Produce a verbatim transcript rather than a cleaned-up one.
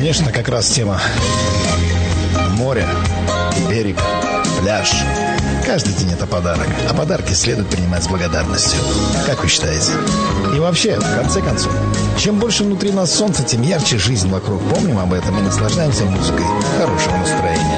Конечно, как раз тема море, берег, пляж. Каждый день это подарок. А подарки следует принимать с благодарностью. Как вы считаете? И вообще, в конце концов, чем больше внутри нас солнца, тем ярче жизнь вокруг. Помним об этом и наслаждаемся музыкой хорошего настроения.